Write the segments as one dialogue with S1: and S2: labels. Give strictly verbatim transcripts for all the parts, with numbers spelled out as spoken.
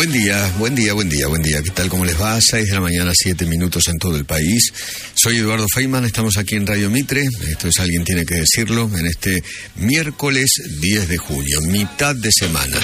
S1: Buen día, buen día, buen día, buen día. ¿Qué tal? ¿Cómo les va? seis de la mañana, siete minutos en todo el país. Soy Eduardo Feynman, estamos aquí en Radio Mitre. Esto es Alguien Tiene que Decirlo, en este miércoles diez de junio, mitad de semana.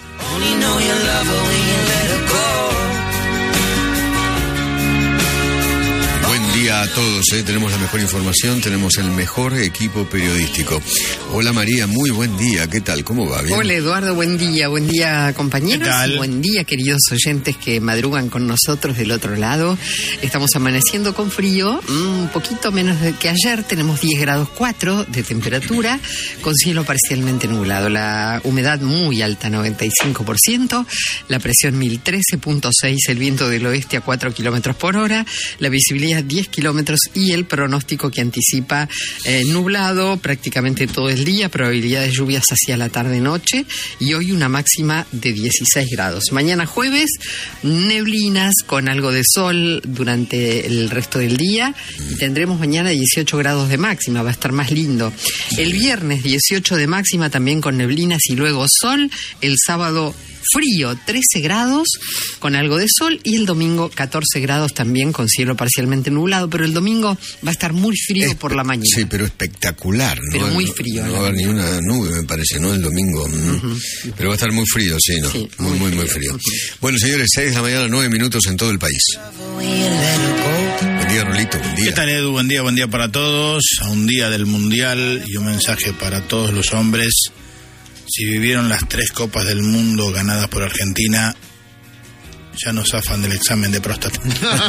S1: Día a todos, ¿eh? Tenemos la mejor información, tenemos el mejor equipo periodístico. Hola María, muy buen día, ¿qué tal? ¿Cómo va? ¿Bien?
S2: Hola Eduardo, buen día, buen día compañeros, buen día queridos oyentes que madrugan con nosotros del otro lado. Estamos amaneciendo con frío, un poquito menos de que ayer, tenemos diez grados cuatro de temperatura, con cielo parcialmente nublado, la humedad muy alta, noventa y cinco por ciento, la presión mil trece punto seis, el viento del oeste a cuatro kilómetros por hora, la visibilidad diez kilómetros y el pronóstico que anticipa eh, nublado prácticamente todo el día, probabilidad de lluvias hacia la tarde-noche y hoy una máxima de dieciséis grados. Mañana jueves, neblinas con algo de sol durante el resto del día y tendremos mañana dieciocho grados de máxima, va a estar más lindo. El viernes dieciocho de máxima también con neblinas y luego sol, el sábado frío, trece grados con algo de sol y el domingo catorce grados también con cielo parcialmente nublado, pero el domingo va a estar muy frío es, por la mañana.
S1: Sí, pero espectacular, ¿no?
S2: Pero muy frío.
S1: No, no va a haber ni una nube, me parece, ¿no? El domingo. Uh-huh. Pero va a estar muy frío, sí, ¿no? Sí, muy, muy, muy frío. Muy frío. Uh-huh. Bueno, señores, seis de la mañana, nueve minutos en todo el país. Buen día, Rolito, buen día.
S3: ¿Qué tal, Edu? Buen día, buen día para todos. A un día del Mundial y un mensaje para todos los hombres. Si vivieron las tres copas del mundo ganadas por Argentina, ya no zafan del examen de próstata.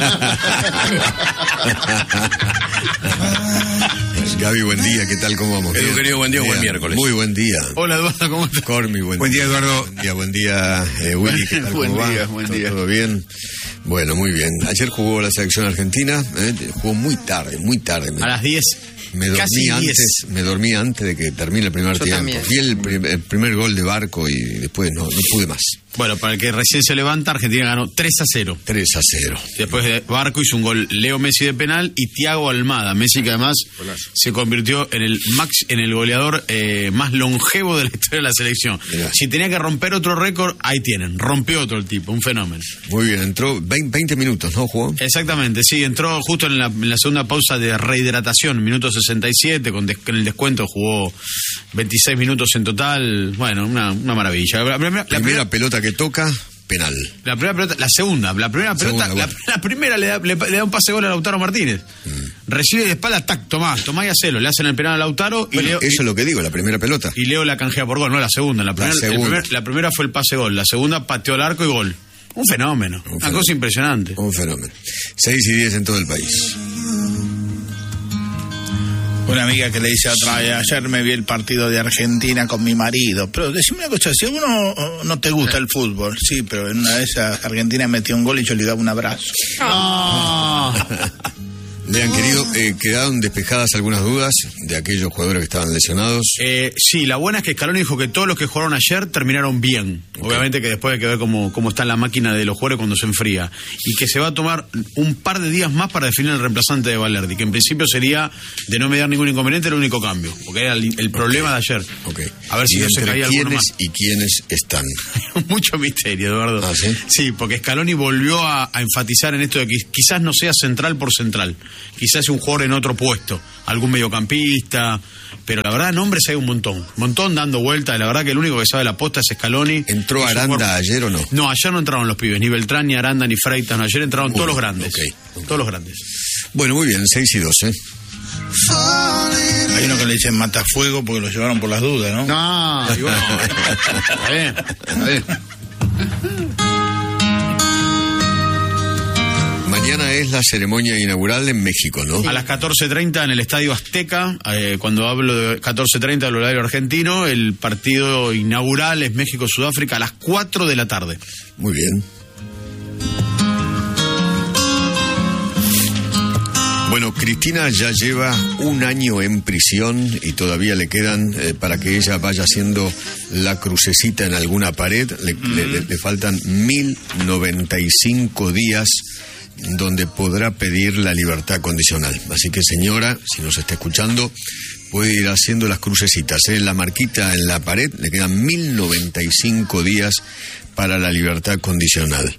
S1: Gaby, buen día, ¿qué tal? ¿Cómo vamos?
S4: Edu, querido, buen día, buen miércoles.
S1: Muy buen día.
S4: Hola, Eduardo, ¿cómo estás?
S1: Cormi, buen,
S4: buen día, Eduardo.
S1: Buen día, buen día, eh, Willy, ¿qué tal?
S4: Buen
S1: ¿Cómo
S4: día,
S1: va?
S4: buen
S1: ¿Todo,
S4: día.
S1: ¿Todo bien? Bueno, muy bien. Ayer jugó la selección argentina, eh, jugó muy tarde, muy tarde.
S4: A las diez.
S1: Me dormí
S4: Casi
S1: antes,
S4: diez.
S1: me dormí antes de que termine el primer
S2: Yo
S1: tiempo.
S2: también.
S1: Vi el, prim- el primer gol de Barco y después no, no pude más.
S4: Bueno, para el que recién se levanta, Argentina ganó tres a cero.
S1: tres a cero.
S4: Después de Barco hizo un gol Leo Messi de penal y Thiago Almada. Messi que además Golazo. se convirtió en el max, en el goleador eh, más longevo de la historia de la selección.
S1: Mirá.
S4: Si tenía que romper otro récord, ahí tienen. Rompió otro el tipo, un fenómeno.
S1: Muy bien, entró veinte minutos, ¿no, jugó?
S4: Exactamente, sí, entró justo en la, en la segunda pausa de rehidratación, minuto sesenta y siete, con, des, con el descuento jugó veintiséis minutos en total. Bueno, una, una maravilla. La primera, la
S1: Primera
S4: primera
S1: pelota que toca, penal.
S4: La primera pelota, la segunda, la primera pelota,
S1: Segunda,
S4: la,
S1: bueno.
S4: la primera le da, le, le da un pase gol a Lautaro Martínez. Mm. Recibe de espalda, tac, tomá, tomá y hacelo. Le hacen el penal a Lautaro y
S1: Bueno,
S4: Leo.
S1: eso
S4: y,
S1: es lo que digo, la primera pelota.
S4: y Leo la canjea por gol, no la segunda. La primera,
S1: La segunda.
S4: el primer, la primera fue el pase gol, la segunda pateó al arco y gol. Un fenómeno,
S1: Un
S4: una
S1: fenómeno.
S4: cosa impresionante.
S1: Un fenómeno. seis y diez en todo el país.
S3: Una amiga que le dice a otra vez, ayer me vi el partido de Argentina con mi marido. Pero decime una cosa, si a uno no te gusta el fútbol, sí, pero en una de esas Argentina metió un gol y yo le daba un abrazo.
S4: Oh.
S1: Vean, querido, eh, quedaron despejadas algunas dudas de aquellos jugadores que estaban lesionados.
S4: Eh, sí, la buena es que Scaloni dijo que todos los que jugaron ayer terminaron bien. Okay. Obviamente que después hay que ver cómo, cómo está la máquina de los jugadores cuando se enfría. Y que se va a tomar un par de días más para definir el reemplazante de Valerdi, que en principio sería de no mediar ningún inconveniente el único cambio, porque era el, el problema
S1: okay.
S4: de ayer.
S1: Okay.
S4: A ver si
S1: ¿Y
S4: no se
S1: entre
S4: caía alguno
S1: quiénes
S4: más.
S1: y quiénes están?
S4: Mucho misterio, Eduardo.
S1: ¿Ah, sí?
S4: Sí, porque Scaloni volvió a, a enfatizar en esto de que quizás no sea central por central. Quizás sea un jugador en otro puesto, algún mediocampista, pero la verdad nombres hay un montón, un montón dando vueltas. La verdad que el único que sabe la posta es Scaloni.
S1: ¿Entró
S4: es
S1: Aranda
S4: jugador...
S1: ayer o no?
S4: No, ayer no entraron los pibes, ni Beltrán, ni Aranda, ni Freitas, no, ayer entraron
S1: Bueno,
S4: todos los grandes,
S1: okay, okay.
S4: todos los grandes.
S1: Bueno, muy bien, seis y doce.
S3: Hay uno que le dicen matafuego porque lo llevaron por las dudas, ¿no?
S4: No, y bueno, está bien, está bien.
S1: Mañana es la ceremonia inaugural en México, ¿no?
S4: A las catorce treinta en el Estadio Azteca, eh, cuando hablo de catorce treinta del horario argentino, el partido inaugural es México-Sudáfrica a las cuatro de la tarde.
S1: Muy bien. Bueno, Cristina ya lleva un año en prisión y todavía le quedan, eh, para que ella vaya haciendo la crucecita en alguna pared, le, mm. le, le faltan mil noventa y cinco días donde podrá pedir la libertad condicional. Así que, señora, si nos está escuchando, puede ir haciendo las crucecitas, ¿eh? La marquita en la pared, le quedan mil noventa y cinco días para la libertad condicional.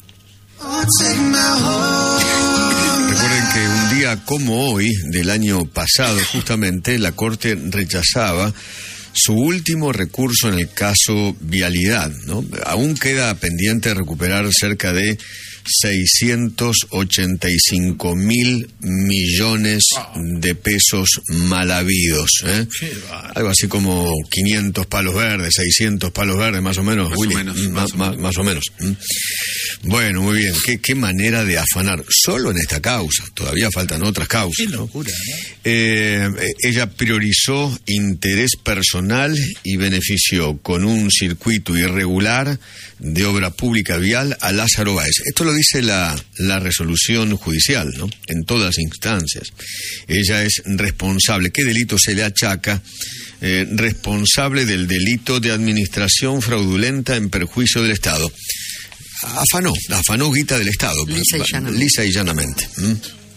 S1: Recuerden que un día como hoy, del año pasado, justamente, la Corte rechazaba su último recurso en el caso Vialidad, ¿no? Aún queda pendiente recuperar cerca de seiscientos ochenta y cinco mil millones de pesos mal habidos, ¿eh? Algo así como quinientos palos verdes, seiscientos palos verdes, más o menos,
S4: más
S1: Willy,
S4: o menos,
S1: más,
S4: más,
S1: más, más o menos. Bueno, muy bien, ¿Qué, qué manera de afanar, solo en esta causa, todavía faltan otras causas.
S3: Qué locura, ¿no?
S1: Eh, ella priorizó interés personal y benefició con un circuito irregular de obra pública vial a Lázaro Báez. Esto lo dice la, la resolución judicial, ¿no? En todas las instancias. Ella es responsable. ¿Qué delito se le achaca? Eh, responsable del delito de administración fraudulenta en perjuicio del Estado. Afanó, afanó guita del Estado.
S2: Lisa y llanamente.
S1: Lisa y llanamente. ¿Mm?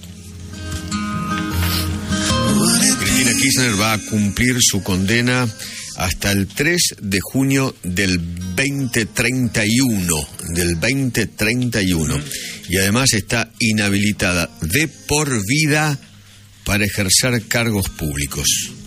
S1: Cristina Kirchner va a cumplir su condena hasta el tres de junio del veinte treinta y uno, del veinte treinta y uno, y además está inhabilitada de por vida para ejercer cargos públicos.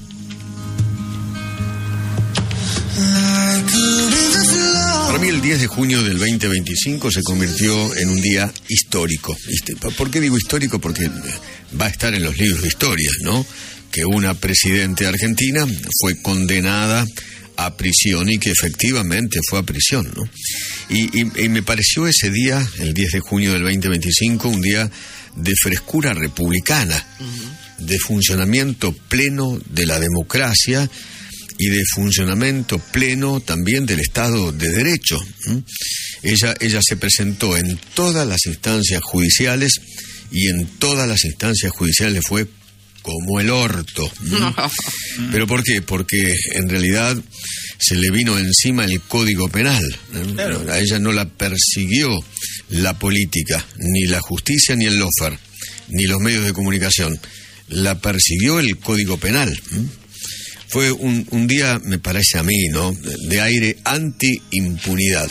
S1: Para mí el diez de junio del veinte veinticinco se convirtió en un día histórico. ¿Por qué digo histórico? Porque va a estar en los libros de historia, ¿no? Que una presidenta argentina fue condenada a prisión y que efectivamente fue a prisión, ¿no? Y, y, y me pareció ese día, el diez de junio del veinte veinticinco, un día de frescura republicana, uh-huh. de funcionamiento pleno de la democracia y de funcionamiento pleno también del Estado de Derecho. ¿Mm? Ella, ella se presentó en todas las instancias judiciales y en todas las instancias judiciales fue como el orto. ¿Mm? ¿Pero por qué? Porque en realidad se le vino encima el Código Penal. ¿eh? Claro. A ella no la persiguió la política, ni la justicia, ni el lawfare, ni los medios de comunicación. La persiguió el Código Penal. ¿Mm? Fue un, un día, me parece a mí, ¿no?, de aire anti-impunidad.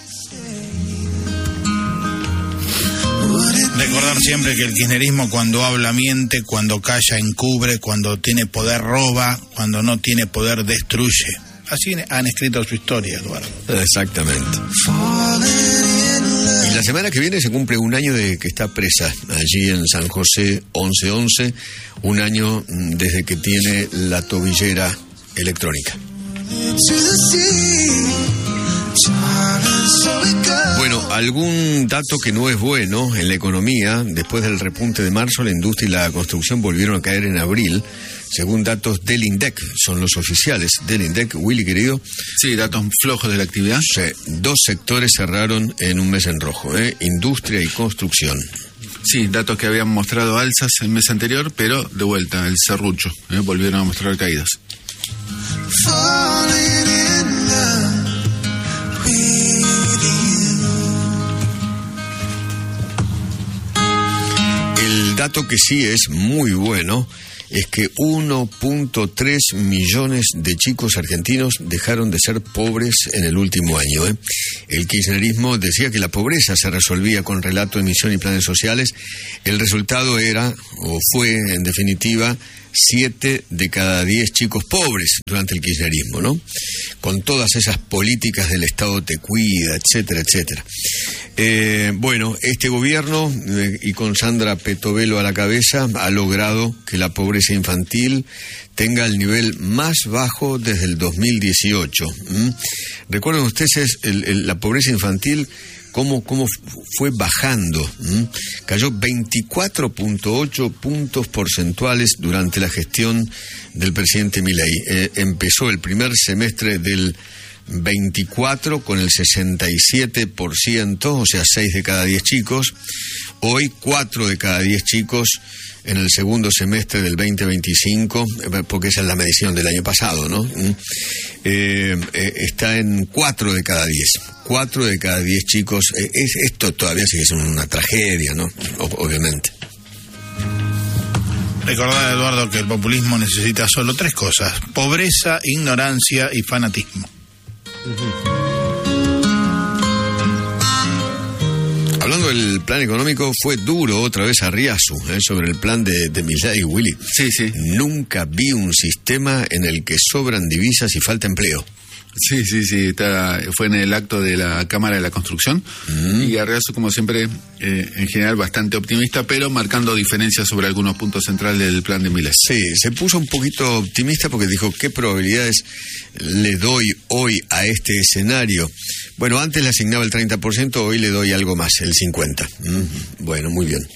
S3: Recordar siempre que el kirchnerismo cuando habla miente, cuando calla encubre, cuando tiene poder roba, cuando no tiene poder destruye. Así han escrito su historia, Eduardo.
S1: Exactamente. Y la semana que viene se cumple un año de que está presa allí en San José once once, un año desde que tiene la tobillera electrónica. Bueno, algún dato que no es bueno en la economía. Después del repunte de marzo, la industria y la construcción volvieron a caer en abril, según datos del INDEC. Son los oficiales del INDEC. Willy, querido.
S5: Sí, datos flojos de la actividad.
S1: Sí, dos sectores cerraron en un mes en rojo, ¿eh? Industria y construcción.
S5: Sí, datos que habían mostrado alzas el mes anterior, pero de vuelta, el serrucho, ¿eh? Volvieron a mostrar caídas.
S1: El dato que sí es muy bueno es que uno punto tres millones de chicos argentinos dejaron de ser pobres en el último año. ¿eh? El kirchnerismo decía que la pobreza se resolvía con relato, emisión y planes sociales. El resultado era, o fue en definitiva, siete de cada diez chicos pobres durante el kirchnerismo, ¿no? Con todas esas políticas del Estado te cuida, etcétera, etcétera. Eh, bueno, este gobierno, eh, y con Sandra Petovelo a la cabeza, ha logrado que la pobreza infantil tenga el nivel más bajo desde el dos mil dieciocho. ¿Mm? Recuerden ustedes el, el, la pobreza infantil, cómo, cómo fue bajando. ¿Mm? Cayó veinticuatro punto ocho puntos porcentuales durante la gestión del presidente Milei. Eh, empezó el primer semestre del veinticuatro con el sesenta y siete por ciento, o sea, seis de cada diez chicos. Hoy, cuatro de cada diez chicos en el segundo semestre del veinte veinticinco, porque esa es la medición del año pasado, ¿no? Eh, eh, está en cuatro de cada diez. cuatro de cada diez chicos. Eh, es, esto todavía sigue siendo una tragedia, ¿no? O, obviamente.
S3: Recordad, Eduardo, que el populismo necesita solo tres cosas: pobreza, ignorancia y fanatismo. Uh-huh.
S1: cierto, el plan económico fue duro otra vez a Riazu, ¿eh? sobre el plan de, de Milei, Willy.
S5: Sí, sí.
S1: Nunca vi un sistema en el que sobran divisas y falta empleo.
S5: Sí, sí, sí, está, fue en el acto de la Cámara de la Construcción mm. y Arriazu, como siempre, eh, en general bastante optimista, pero marcando diferencias sobre algunos puntos centrales del plan de Milei.
S1: Sí, se puso un poquito optimista porque dijo, ¿qué probabilidades le doy hoy a este escenario? Bueno, antes le asignaba el treinta por ciento, hoy le doy algo más, el cincuenta por ciento. Mm, bueno, muy bien.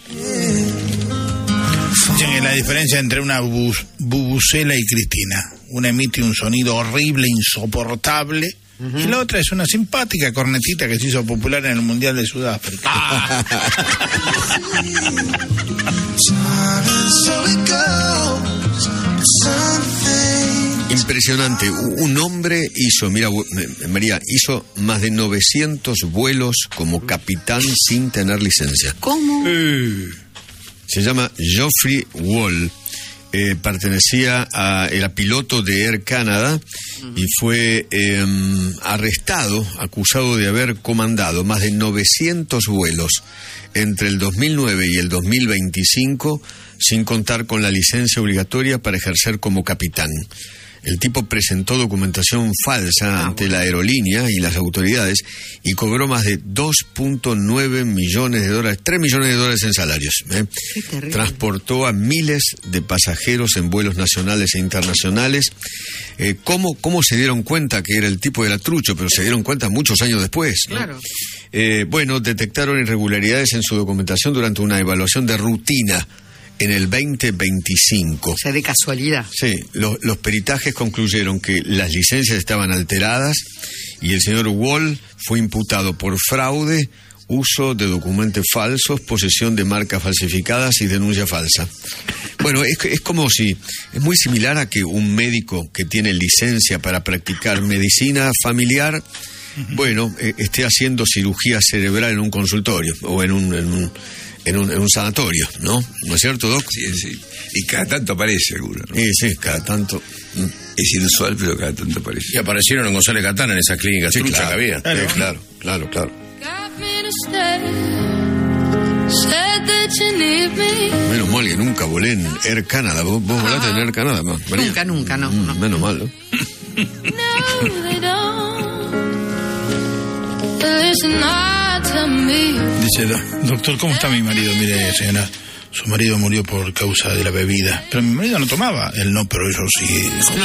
S3: La diferencia entre una bubucela y Cristina. Una emite un sonido horrible, insoportable, uh-huh. y la otra es una simpática cornetita que se hizo popular en el Mundial de Sudáfrica.
S1: Impresionante. Un hombre hizo, mira, María, hizo más de novecientos vuelos como capitán sin tener licencia.
S2: ¿Cómo?
S1: Eh. Se llama Geoffrey Wall. Eh, pertenecía a, era piloto de Air Canada y fue eh, arrestado, acusado de haber comandado más de novecientos vuelos entre el dos mil nueve y el dos mil veinticinco sin contar con la licencia obligatoria para ejercer como capitán. El tipo presentó documentación falsa ah, ante bueno. la aerolínea y las autoridades y cobró más de dos punto nueve millones de dólares, tres millones de dólares en salarios. ¿eh? Transportó a miles de pasajeros en vuelos nacionales e internacionales. Eh, ¿cómo, ¿Cómo se dieron cuenta que era el tipo de la trucho? Pero se dieron cuenta muchos años después. ¿no?
S2: Claro.
S1: Eh, bueno, detectaron irregularidades en su documentación durante una evaluación de rutina en el veinte veinticinco.
S2: O sea, de casualidad.
S1: Sí, lo, los peritajes concluyeron que las licencias estaban alteradas y el señor Wall fue imputado por fraude, uso de documentos falsos, posesión de marcas falsificadas y denuncia falsa. Bueno, es, es como si, es muy similar a que un médico que tiene licencia para practicar medicina familiar, uh-huh. bueno, eh, esté haciendo cirugía cerebral en un consultorio o en un... En un En un, en un sanatorio, ¿no? ¿No es cierto, Doc?
S6: Sí, sí. Y cada tanto aparece alguno, ¿no?
S1: Sí, sí, cada tanto. Mm.
S6: Es inusual, pero cada tanto aparece.
S4: Y aparecieron en González Catán, en esas clínicas
S1: sí,
S4: truchas
S1: claro,
S4: que había.
S1: Claro, sí, claro, claro, claro. Menos mal que nunca volé en Air Canada. ¿Vos, vos volaste en Air Canada, María?
S2: Nunca, nunca, no.
S1: Mm,
S2: no.
S1: Menos mal, ¿no?
S3: Dice, doctor, ¿cómo está mi marido? Mire, señora, su marido murió por causa de la bebida. Pero mi marido no tomaba. Él no, pero yo sí.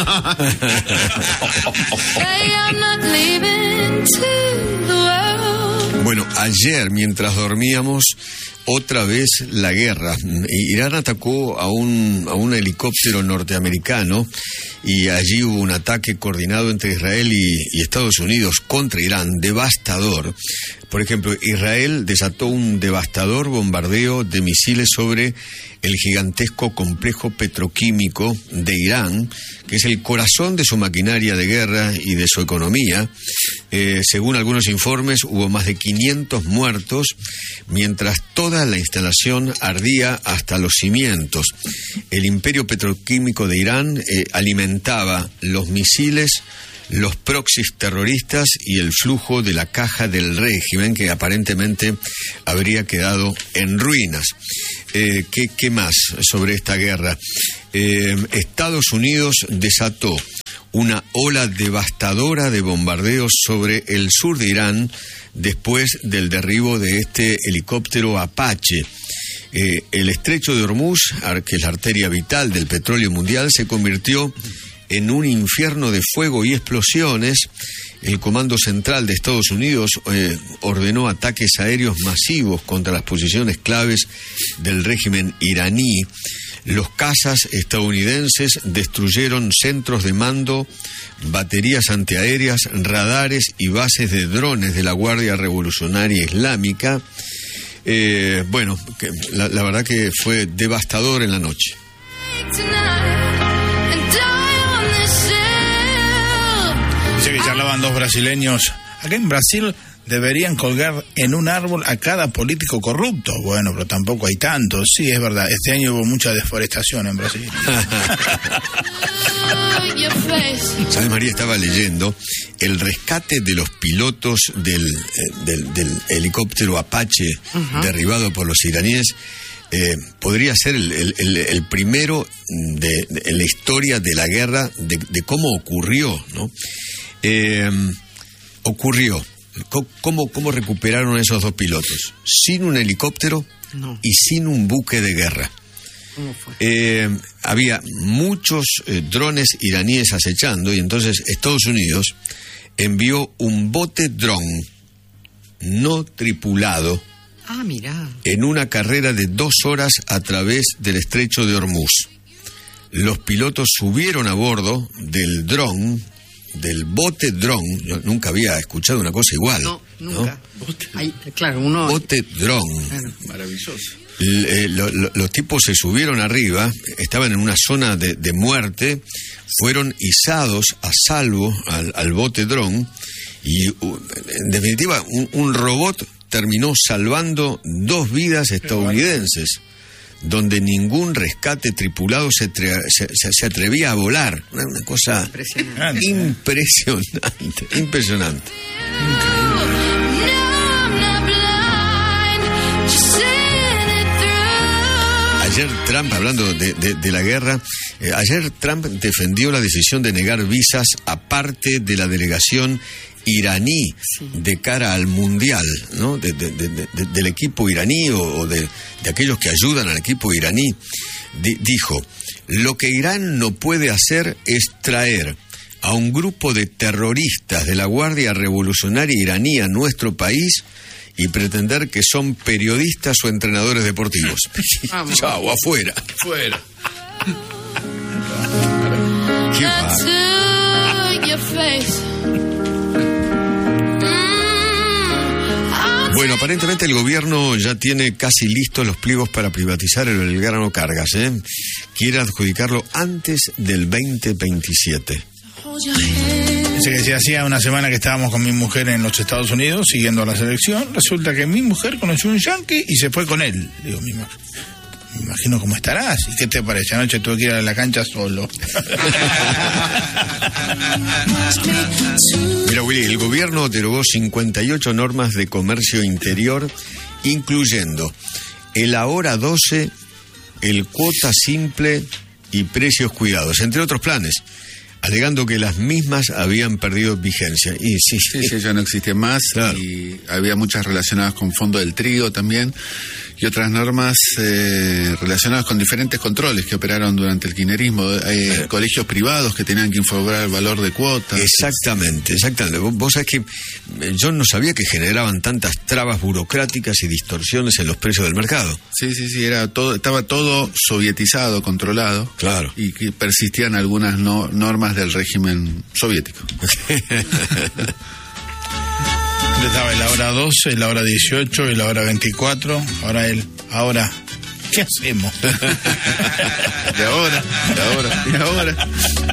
S1: Bueno, ayer, mientras dormíamos, otra vez la guerra. Irán atacó a un, a un helicóptero norteamericano y allí hubo un ataque coordinado entre Israel y, y Estados Unidos contra Irán, devastador. Por ejemplo, Israel desató un devastador bombardeo de misiles sobre el gigantesco complejo petroquímico de Irán, que es el corazón de su maquinaria de guerra y de su economía. Eh, según algunos informes, hubo más de quinientos muertos, mientras toda la instalación ardía hasta los cimientos. El imperio petroquímico de Irán eh, alimentaba los misiles, los proxies terroristas y el flujo de la caja del régimen, que aparentemente habría quedado en ruinas. Eh, ¿qué, ¿Qué más sobre esta guerra? Eh, Estados Unidos desató una ola devastadora de bombardeos sobre el sur de Irán después del derribo de este helicóptero Apache. Eh, el estrecho de Hormuz, que es la arteria vital del petróleo mundial, se convirtió en un infierno de fuego y explosiones. El Comando Central de Estados Unidos eh, ordenó ataques aéreos masivos contra las posiciones claves del régimen iraní. Los cazas estadounidenses destruyeron centros de mando, baterías antiaéreas, radares y bases de drones de la Guardia Revolucionaria Islámica. Eh, bueno, que, la, la verdad que fue devastador en la noche.
S3: Dice que charlaban dos brasileños. Acá en Brasil deberían colgar en un árbol a cada político corrupto. Bueno, pero tampoco hay tantos. Sí, es verdad. Este año hubo mucha deforestación en Brasil.
S1: ¿Sabes, María? Estaba leyendo el rescate de los pilotos del, eh, del, del helicóptero Apache uh-huh. derribado por los iraníes. Eh, podría ser el, el, el, el primero de, de, en la historia de la guerra, de, de cómo ocurrió, ¿no? Eh, ocurrió. ¿Cómo, ¿Cómo recuperaron esos dos pilotos? Sin un helicóptero no. y sin un buque de guerra. ¿Cómo fue? Eh, había muchos eh, drones iraníes acechando, y entonces Estados Unidos envió un bote dron no tripulado
S2: ah, mirá.
S1: en una carrera de dos horas a través del estrecho de Hormuz. Los pilotos subieron a bordo del dron, del bote dron. Yo nunca había escuchado una cosa igual.
S2: No, nunca. ¿No? Bote. Ay, claro, uno...
S1: Bote dron.
S2: Claro.
S5: Maravilloso.
S1: Eh, lo, lo, los tipos se subieron arriba, estaban en una zona de, de muerte, fueron izados a salvo al, al bote dron y, uh, en definitiva, un, un robot terminó salvando dos vidas estadounidenses, donde ningún rescate tripulado se, tre- se, se, se atrevía a volar. Una, una cosa impresionante. Impresionante. impresionante. Ayer Trump, hablando de, de, de la guerra, eh, ayer Trump defendió la decisión de negar visas a parte de la delegación iraní sí. de cara al mundial, ¿no? De, de, de, de, del equipo iraní o, o de, de aquellos que ayudan al equipo iraní. D- dijo, lo que Irán no puede hacer es traer a un grupo de terroristas de la Guardia Revolucionaria iraní a nuestro país y pretender que son periodistas o entrenadores deportivos. Chao, afuera.
S3: Fuera.
S1: Qué va. Bueno, aparentemente el gobierno ya tiene casi listos los pliegos para privatizar el Belgrano Cargas, ¿eh? Quiere adjudicarlo antes del veinte veintisiete.
S3: Dice que si hacía una semana que estábamos con mi mujer en los Estados Unidos siguiendo la selección, resulta que mi mujer conoció un yankee y se fue con él. Digo, mi mujer, me imagino cómo estarás. ¿Y qué te parece? Anoche tuve que ir a la cancha solo.
S1: Mira, Willy, el gobierno derogó cincuenta y ocho normas de comercio interior, incluyendo el ahora doce, el cuota simple y precios cuidados, entre otros planes, alegando que las mismas habían perdido vigencia. Y sí,
S5: sí, sí, ya no existe más. Claro. Y había muchas relacionadas con Fondo del Trigo también, y otras normas eh, relacionadas con diferentes controles que operaron durante el kirchnerismo, eh, eh. colegios privados que tenían que informar el valor de cuotas.
S1: Exactamente, exactamente. Vos, vos sabés que yo no sabía que generaban tantas trabas burocráticas y distorsiones en los precios del mercado.
S5: Sí, sí, sí, era todo, estaba todo sovietizado, controlado.
S1: Claro.
S5: Y que persistían algunas no, normas del régimen soviético.
S3: Estaba la hora doce, la hora dieciocho y la hora veinticuatro. Ahora él, ahora, ¿qué hacemos?
S5: De ahora, de ahora, de ahora.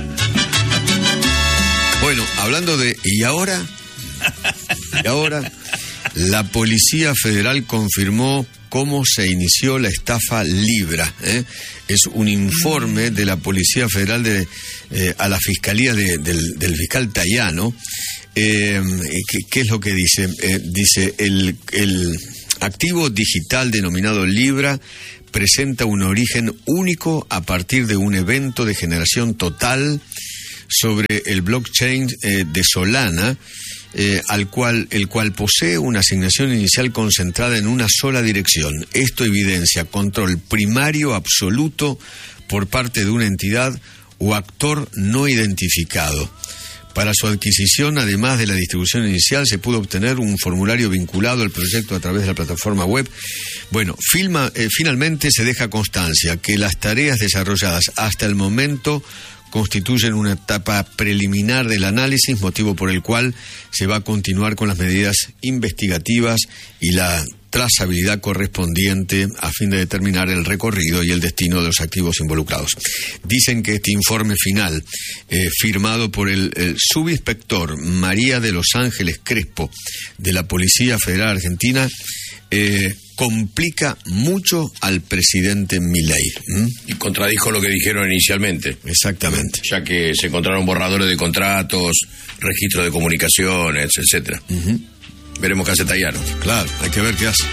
S1: Bueno, hablando de ¿y ahora? ¿Y ahora? La Policía Federal confirmó cómo se inició la estafa Libra. ¿eh? Es un informe de la Policía Federal de, eh, a la Fiscalía de, del, del fiscal Tayano. Eh, ¿qué, ¿Qué es lo que dice? Eh, dice, el, el activo digital denominado Libra presenta un origen único a partir de un evento de generación total sobre el blockchain eh, de Solana, eh, al cual, el cual posee una asignación inicial concentrada en una sola dirección. Esto evidencia control primario absoluto por parte de una entidad o actor no identificado. Para su adquisición, además de la distribución inicial, se pudo obtener un formulario vinculado al proyecto a través de la plataforma web. Bueno, filma, eh, finalmente se deja constancia que las tareas desarrolladas hasta el momento constituyen una etapa preliminar del análisis, motivo por el cual se va a continuar con las medidas investigativas y la trazabilidad correspondiente a fin de determinar el recorrido y el destino de los activos involucrados. Dicen que este informe final, eh, firmado por el, el subinspector María de los Ángeles Crespo de la Policía Federal Argentina, eh, complica mucho al presidente Milei. ¿Mm?
S7: Y contradijo lo que dijeron inicialmente.
S1: Exactamente.
S7: Ya que se encontraron borradores de contratos, registros de comunicaciones, etcétera. Uh-huh. Veremos qué hace Tayano.
S1: Claro, hay que ver qué hace.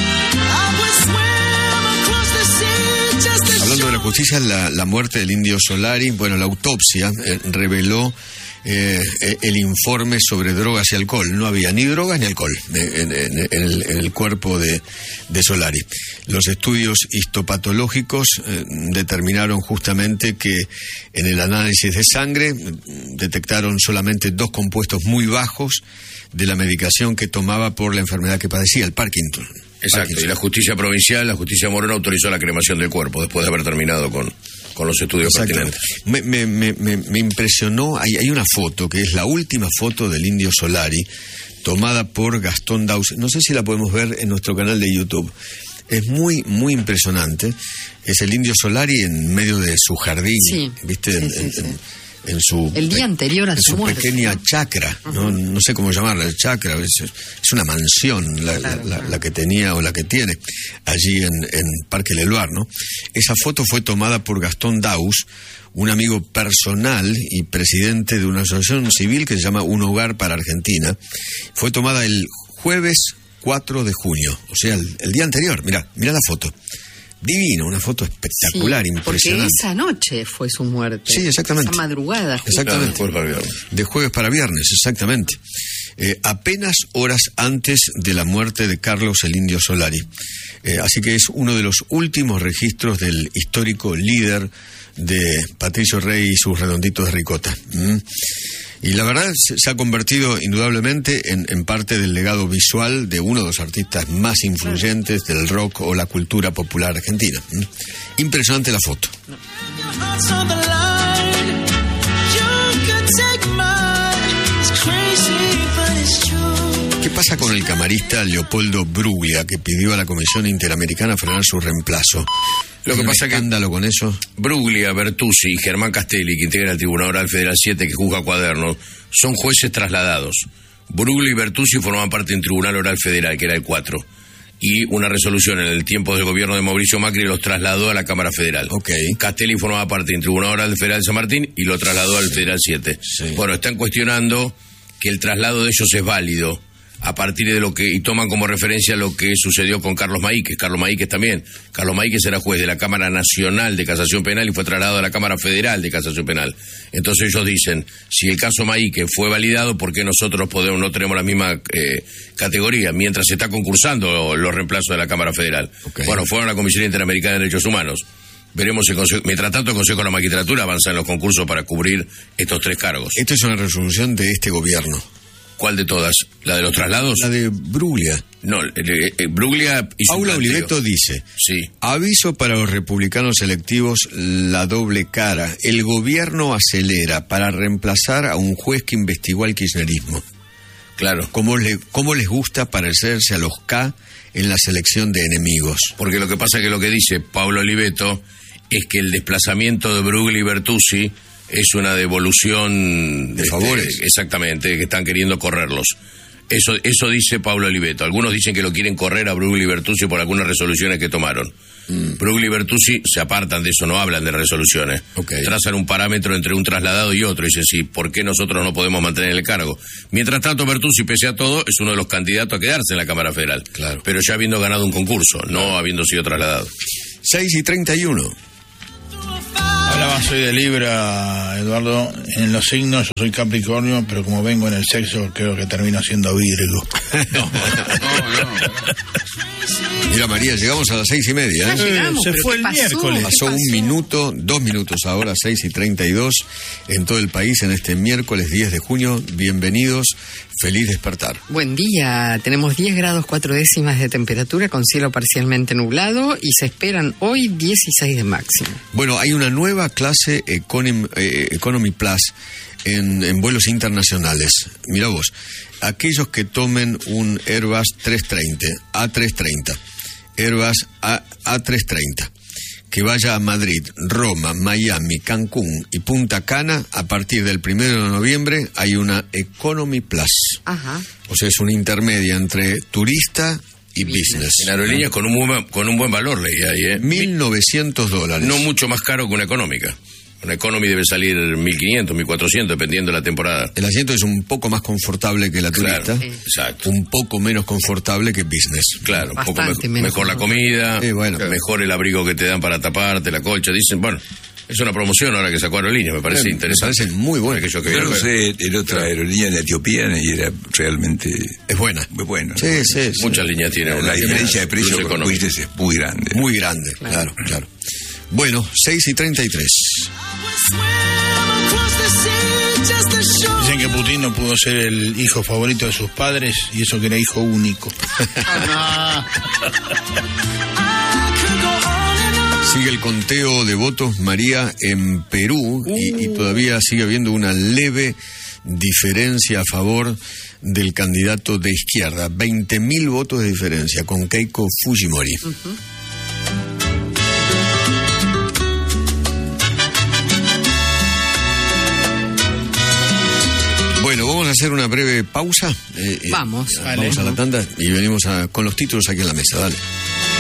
S1: Hablando de la justicia, la, la muerte del indio Solari, bueno, la autopsia eh, reveló eh, el informe sobre drogas y alcohol. No había ni drogas ni alcohol en, en, en, el, en el cuerpo de, de Solari. Los estudios histopatológicos eh, determinaron justamente que en el análisis de sangre detectaron solamente dos compuestos muy bajos de la medicación que tomaba por la enfermedad que padecía, el Parkinson.
S7: Exacto,
S1: Parkinson.
S7: Y la justicia provincial, la justicia morona autorizó la cremación del cuerpo después de haber terminado con, con los estudios pertinentes.
S1: Me, me, me, me impresionó, hay, hay una foto que es la última foto del indio Solari, tomada por Gastón Daus. No sé si la podemos ver en nuestro canal de YouTube. Es muy, muy impresionante. Es el indio Solari en medio de su jardín,
S2: sí,
S1: ¿viste?
S2: Sí,
S1: en,
S2: sí,
S1: en,
S2: sí.
S1: en su
S2: el día anterior a
S1: en
S2: su,
S1: su
S2: muerte,
S1: pequeña
S2: ¿no?
S1: chacra, no, no sé cómo llamarla, el chacra, es, es una mansión la,
S2: claro,
S1: la,
S2: claro.
S1: la que tenía o la que tiene allí en, en Parque Leloir, ¿no? Esa foto fue tomada por Gastón Daus, un amigo personal y presidente de una asociación civil que se llama Un Hogar para Argentina. Fue tomada el jueves cuatro de junio, o sea, el, el día anterior. Mirá, mirá la foto. Divino, una foto espectacular,
S2: sí,
S1: impresionante.
S2: Porque esa noche fue su muerte.
S1: Sí, exactamente.
S2: Esa madrugada.
S1: Exactamente.
S7: Ah, de, jueves para viernes.
S1: de jueves para viernes, exactamente. Eh, apenas horas antes de la muerte de Carlos el Indio Solari. Eh, así que es uno de los últimos registros del histórico líder de Patricio Rey y sus redonditos de ricota. ¿Mm? Y la verdad se, se ha convertido indudablemente en, en parte del legado visual de uno de los artistas más influyentes del rock o la cultura popular argentina. ¿Mm? Impresionante la foto. ¿Qué pasa con el camarista Leopoldo Bruglia, que pidió a la Comisión Interamericana frenar su reemplazo?
S7: Lo que pasa
S1: es que escándalo con eso.
S7: Bruglia, Bertuzzi y Germán Castelli, que integra el Tribunal Oral Federal siete que juzga Cuaderno, son jueces trasladados. Bruglia y Bertuzzi formaban parte de un Tribunal Oral Federal, que era el cuatro. Y una resolución en el tiempo del gobierno de Mauricio Macri los trasladó a la Cámara Federal.
S1: Okay.
S7: Castelli formaba parte del Tribunal Oral Federal de San Martín y lo trasladó al Federal siete.
S1: Sí.
S7: Bueno, están cuestionando que el traslado de ellos es válido a partir de lo que, y toman como referencia lo que sucedió con Carlos Maíquez. Carlos Maíquez también. Carlos Maíquez era juez de la Cámara Nacional de Casación Penal y fue trasladado a la Cámara Federal de Casación Penal. Entonces ellos dicen, si el caso Maíquez fue validado, ¿por qué nosotros podemos, no tenemos la misma eh, categoría? Mientras se está concursando los reemplazos de la Cámara Federal. Okay. Bueno, fueron a la Comisión Interamericana de Derechos Humanos. Veremos el consejo. Mientras tanto, el Consejo de la Magistratura avanza en los concursos para cubrir estos tres cargos.
S1: Esto es una resolución de este gobierno.
S7: ¿Cuál de todas? ¿La de los traslados?
S1: La de Bruglia.
S7: No, eh, eh, Bruglia hizo
S1: Paula Oliveto dice,
S7: sí.
S1: Aviso para los republicanos selectivos, la doble cara. El gobierno acelera para reemplazar a un juez que investigó al kirchnerismo.
S7: Claro.
S1: ¿Cómo, le, cómo les gusta parecerse a los K en la selección de enemigos?
S7: Porque lo que pasa es que lo que dice Paula Oliveto es que el desplazamiento de Bruglia y Bertuzzi es una devolución
S1: de favores.
S7: Este, exactamente, que están queriendo correrlos. Eso eso dice Pablo Oliveto. Algunos dicen que lo quieren correr a Bruglia y Bertuzzi por algunas resoluciones que tomaron. Mm. Bruglia y Bertuzzi se apartan de eso, no hablan de resoluciones.
S1: Okay.
S7: Trazan un parámetro entre un trasladado y otro. Y dicen, sí, ¿por qué nosotros no podemos mantener el cargo? Mientras tanto, Bertuzzi, pese a todo, es uno de los candidatos a quedarse en la Cámara Federal.
S1: Claro.
S7: Pero ya habiendo ganado un concurso,
S1: claro.
S7: no habiendo sido trasladado.
S1: seis y treinta y uno.
S3: Hablaba, soy de Libra, Eduardo. En los signos yo soy Capricornio, pero como vengo en el sexo, creo que termino siendo Virgo.
S7: No, no, no.
S1: Mira, María, llegamos a las seis y media. ¿eh?
S2: Ya llegamos,
S3: Se fue el
S2: pasó?
S3: miércoles.
S1: Pasó un minuto, dos minutos ahora, seis y treinta y dos, en todo el país en este miércoles diez de junio. Bienvenidos, feliz despertar.
S2: Buen día, tenemos diez grados cuatro décimas de temperatura con cielo parcialmente nublado y se esperan hoy dieciséis de máximo.
S1: Bueno, hay una nueva clase Economy, eh, Economy Plus en, en vuelos internacionales. Mira vos, aquellos que tomen un Airbus trescientos treinta, A trescientos treinta, Airbus A, A330, que vaya a Madrid, Roma, Miami, Cancún y Punta Cana, a partir del primero de noviembre hay una Economy Plus.
S2: Ajá.
S1: O sea, es una intermedia entre turista y business.
S7: En aerolíneas con un buen, con un buen valor, leí ahí, ¿eh?
S1: mil novecientos dólares.
S7: No mucho más caro que una económica. Una economy debe salir mil quinientos, mil cuatrocientos, dependiendo de la temporada.
S1: El asiento es un poco más confortable que la turista.
S7: Claro, sí. Exacto.
S1: Un poco menos confortable que business.
S7: Claro, un poco
S2: Bastante
S7: me-
S2: menos
S7: mejor la comida,
S1: Sí, bueno.
S7: mejor el abrigo que te dan para taparte, la colcha. Dicen, bueno, es una promoción ahora que sacó Aerolínea, me parece
S1: Me
S7: interesante.
S1: parece muy bueno.
S7: Aquello que
S6: Yo
S7: vieron.
S6: lo sé, en otra aerolínea en Etiopía y era realmente
S1: Es buena.
S6: muy bueno.
S1: Sí, sí, sí.
S7: Muchas líneas tienen.
S6: La diferencia de precio
S7: Cruce
S6: con
S7: económico.
S6: business es muy grande.
S1: Muy grande, claro, claro. Bueno, seis y treinta y tres.
S3: Dicen que Putin no pudo ser el hijo favorito de sus padres y eso que era hijo único.
S1: Sigue el conteo de votos, María, en Perú y, y todavía sigue habiendo una leve diferencia a favor del candidato de izquierda. veinte mil votos de diferencia con Keiko Fujimori. Bueno, vamos a hacer una breve pausa. Eh, eh,
S2: Vamos.
S1: Vamos a la tanda y venimos a- con los títulos aquí en la mesa. Dale.